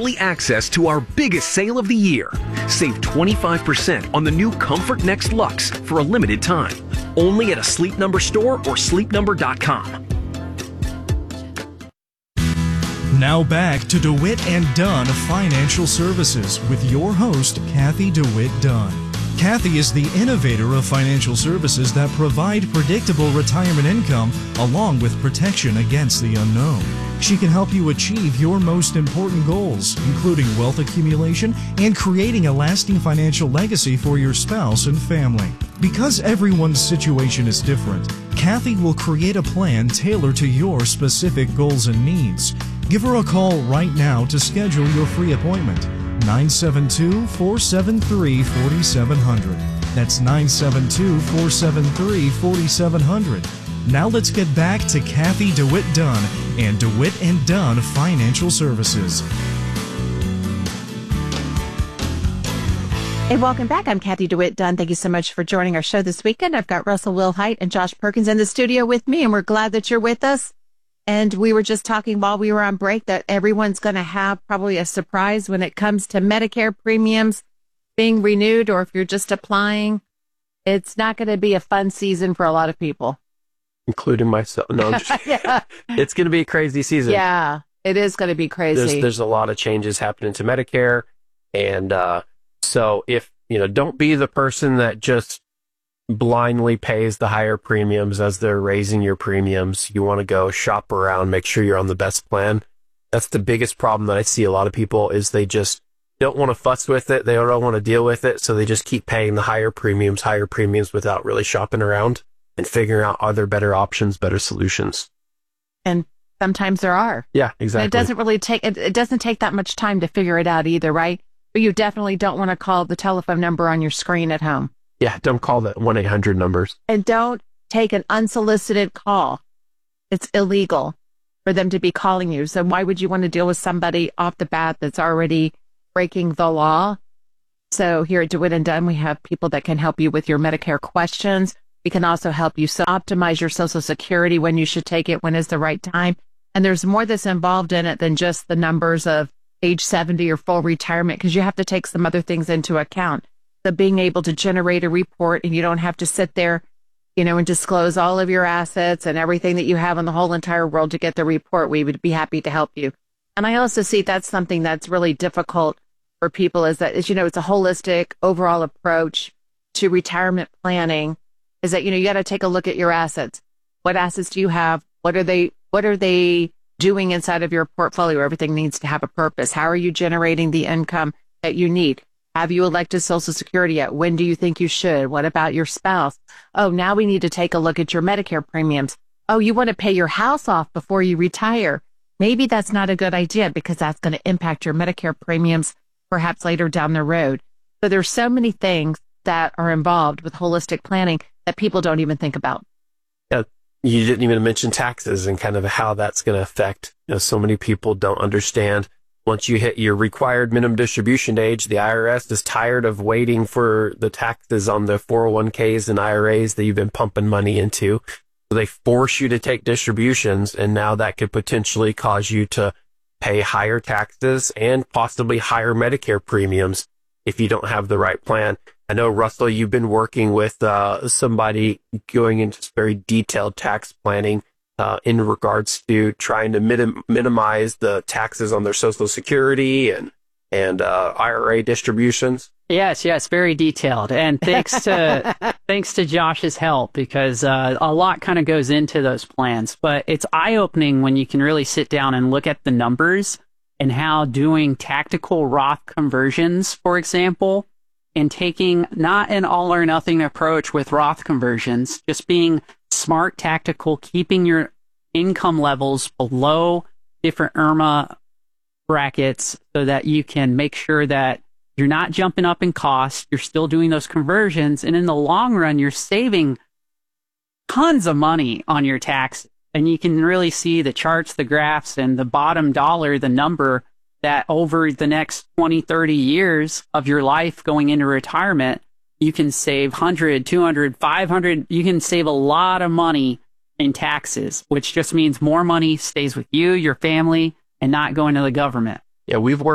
access to our biggest sale of the year. Save 25% on the new Comfort Next Luxe for a limited time. Only at a Sleep Number store or sleepnumber.com. Now back to DeWitt and Dunn Financial Services with your host, Kathy DeWitt Dunn. Kathy is the innovator of financial services that provide predictable retirement income along with protection against the unknown. She can help you achieve your most important goals, including wealth accumulation and creating a lasting financial legacy for your spouse and family. Because everyone's situation is different, Kathy will create a plan tailored to your specific goals and needs. Give her a call right now to schedule your free appointment. 972-473-4700. That's 972-473-4700. Now let's get back to Kathy DeWitt Dunn and DeWitt and Dunn Financial Services. Hey, welcome back. I'm Kathy DeWitt Dunn. Thank you so much for joining our show this weekend. I've got Russell Wilhite and Josh Perkins in the studio with me, and we're glad that you're with us. And we were just talking while we were on break that everyone's going to have probably a surprise when it comes to Medicare premiums being renewed, or if you're just applying. It's not going to be a fun season for a lot of people. Including myself. No, Yeah. It's going to be a crazy season. Yeah, it is going to be crazy. There's a lot of changes happening to Medicare. And so if, don't be the person that just blindly pays the higher premiums as they're raising your premiums. You want to go shop around, make sure you're on the best plan. That's the biggest problem that I see a lot of people is they just don't want to fuss with it. They don't want to deal with it. So they just keep paying the higher premiums without really shopping around and figuring out, are there better options, better solutions? And sometimes there are. Yeah, exactly. And it doesn't really take, it doesn't take that much time to figure it out either, right? But you definitely don't want to call the telephone number on your screen at home. Yeah, don't call the 1-800 numbers. And don't take an unsolicited call. It's illegal for them to be calling you. So why would you want to deal with somebody off the bat that's already breaking the law? So here at DeWitt and Dunn, we have people that can help you with your Medicare questions. We can also help you optimize your Social Security, when you should take it, when is the right time. And there's more that's involved in it than just the numbers of age 70 or full retirement, because you have to take some other things into account. So being able to generate a report, and you don't have to sit there, and disclose all of your assets and everything that you have in the whole entire world to get the report. We would be happy to help you. And I also see that's something that's really difficult for people is that, it's a holistic overall approach to retirement planning, is that, you got to take a look at your assets. What assets do you have? What are they doing inside of your portfolio? Everything needs to have a purpose. How are you generating the income that you need? Have you elected Social Security yet? When do you think you should? What about your spouse? Oh, now we need to take a look at your Medicare premiums. Oh, you want to pay your house off before you retire. Maybe that's not a good idea because that's going to impact your Medicare premiums perhaps later down the road. So there's so many things that are involved with holistic planning that people don't even think about. Yeah, you didn't even mention taxes and kind of how that's going to affect. So many people don't understand. Once you hit your required minimum distribution age, the IRS is tired of waiting for the taxes on the 401ks and IRAs that you've been pumping money into. So they force you to take distributions, and now that could potentially cause you to pay higher taxes and possibly higher Medicare premiums if you don't have the right plan. I know, Russell, you've been working with somebody going into very detailed tax planning in regards to trying to minimize the taxes on their Social Security and IRA distributions. Yes, very detailed. And thanks to Josh's help, because a lot kind of goes into those plans. But it's eye-opening when you can really sit down and look at the numbers and how doing tactical Roth conversions, for example, and taking not an all-or-nothing approach with Roth conversions, just being smart, tactical, keeping your income levels below different IRMAA brackets so that you can make sure that you're not jumping up in cost, you're still doing those conversions, and in the long run, you're saving tons of money on your tax. And you can really see the charts, the graphs, and the bottom dollar, the number that over the next 20, 30 years of your life going into retirement, you can save 100, 200, 500. You can save a lot of money in taxes, which just means more money stays with you, your family, and not going to the government. Yeah, we've worked